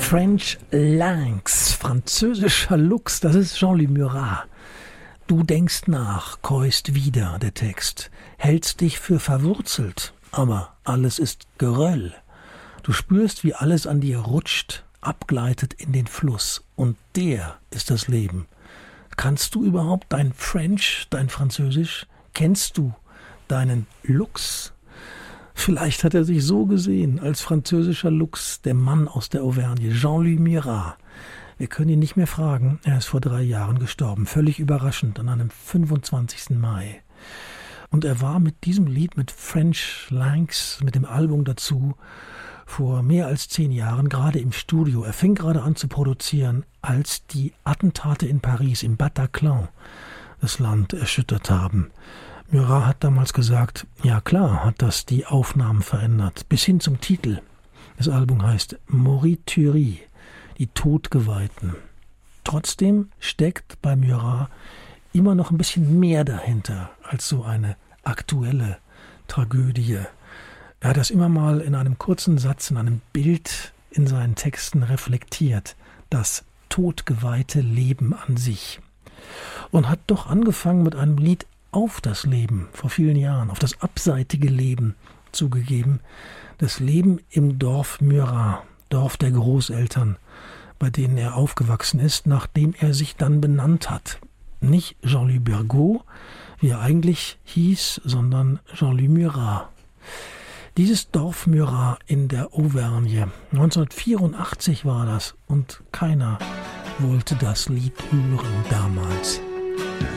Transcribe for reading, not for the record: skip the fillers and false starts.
French Lynx, französischer Luchs, das ist Jean-Louis Murat. Du denkst nach, käust wieder, der Text, hältst dich für verwurzelt, aber alles ist Geröll. Du spürst, wie alles an dir rutscht, abgleitet in den Fluss, und der ist das Leben. Kannst du überhaupt dein French, dein Französisch? Kennst du deinen Luchs? Vielleicht hat er sich so gesehen, als französischer Luchs, der Mann aus der Auvergne, Jean-Louis Murat. Wir können ihn nicht mehr fragen, er ist vor 3 Jahren gestorben, völlig überraschend, an einem 25. Mai. Und er war mit diesem Lied, mit French Lynx, mit dem Album dazu, vor mehr als 10 Jahren gerade im Studio. Er fing gerade an zu produzieren, als die Attentate in Paris, im Bataclan, das Land erschüttert haben. Murat hat damals gesagt, ja klar hat das die Aufnahmen verändert, bis hin zum Titel. Das Album heißt Morituri, die Todgeweihten. Trotzdem steckt bei Murat immer noch ein bisschen mehr dahinter als so eine aktuelle Tragödie. Er hat das immer mal in einem kurzen Satz, in einem Bild in seinen Texten reflektiert, das todgeweihte Leben an sich. Und hat doch angefangen mit einem Lied auf das Leben vor vielen Jahren, auf das abseitige Leben zugegeben, das Leben im Dorf Murat, Dorf der Großeltern, bei denen er aufgewachsen ist, nachdem er sich dann benannt hat. Nicht Jean-Louis Bergaud, wie er eigentlich hieß, sondern Jean-Louis Murat. Dieses Dorf Murat in der Auvergne, 1984 war das, und keiner wollte das Lied hören damals.